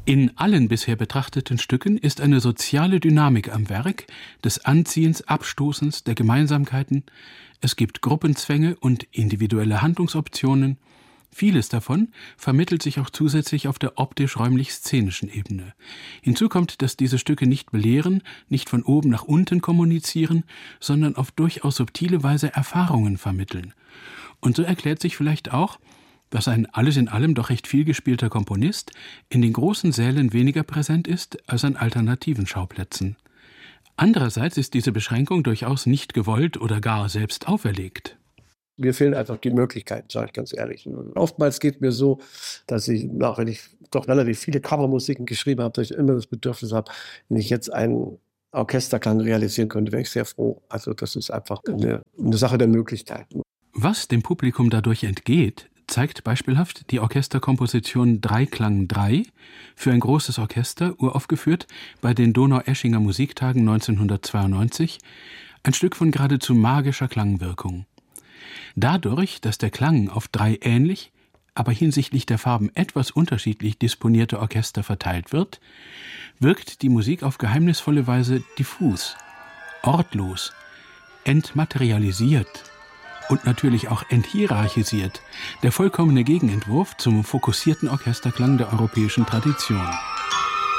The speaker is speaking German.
In allen bisher betrachteten Stücken ist eine soziale Dynamik am Werk, des Anziehens, Abstoßens, der Gemeinsamkeiten. Es gibt Gruppenzwänge und individuelle Handlungsoptionen. Vieles davon vermittelt sich auch zusätzlich auf der optisch-räumlich-szenischen Ebene. Hinzu kommt, dass diese Stücke nicht belehren, nicht von oben nach unten kommunizieren, sondern auf durchaus subtile Weise Erfahrungen vermitteln. Und so erklärt sich vielleicht auch, dass ein alles in allem doch recht viel gespielter Komponist in den großen Sälen weniger präsent ist als an alternativen Schauplätzen. Andererseits ist diese Beschränkung durchaus nicht gewollt oder gar selbst auferlegt. Mir fehlen einfach die Möglichkeiten, sage ich ganz ehrlich. Und oftmals geht mir so, dass ich, auch wenn ich doch relativ viele Covermusiken geschrieben habe, dass ich immer das Bedürfnis habe, wenn ich jetzt einen Orchesterklang realisieren könnte, wäre ich sehr froh. Also das ist einfach eine Sache der Möglichkeiten. Was dem Publikum dadurch entgeht, zeigt beispielhaft die Orchesterkomposition Dreiklang 3 für ein großes Orchester, uraufgeführt bei den Donaueschinger Musiktagen 1992, ein Stück von geradezu magischer Klangwirkung. Dadurch, dass der Klang auf 3 ähnlich, aber hinsichtlich der Farben etwas unterschiedlich disponierte Orchester verteilt wird, wirkt die Musik auf geheimnisvolle Weise diffus, ortlos, entmaterialisiert und natürlich auch enthierarchisiert, der vollkommene Gegenentwurf zum fokussierten Orchesterklang der europäischen Tradition.